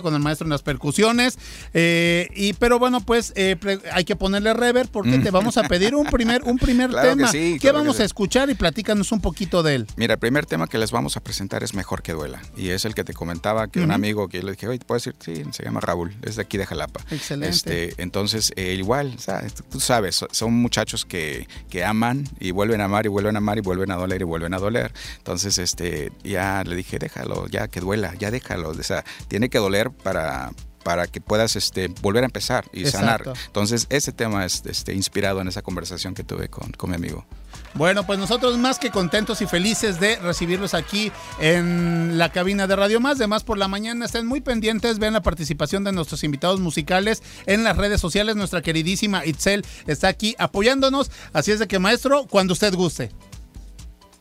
con el maestro en las percusiones. Pero bueno, pues hay que ponerle reverb porque te vamos a pedir un primer Claro tema. que sí, ¿Qué claro vamos que sí. a escuchar? Y platícanos un poquito de él. Mira, el primer tema que les vamos a presentar es Mejor que duela. Y es el que te comentaba, que un amigo que yo le dije, oye, ¿puedes decir? Sí, se llama Raúl, es de aquí de Jalapa. Excelente. Entonces, igual, ¿sabes? Tú sabes, son muchachos que aman y vuelven a amar y vuelven a amar y vuelven a doler y vuelven a doler. Entonces, ya le dije, déjalo, ya que duela, ya déjalo. O sea, tiene que doler para que puedas volver a empezar y sanar. Entonces, ese tema es inspirado en esa conversación que tuve con mi amigo. Bueno, pues nosotros más que contentos y felices de recibirlos aquí en la cabina de Radio Más, de Más por la Mañana. Estén muy pendientes, vean la participación de nuestros invitados musicales en las redes sociales. Nuestra queridísima Itzel está aquí apoyándonos, así es de que, maestro, cuando usted guste.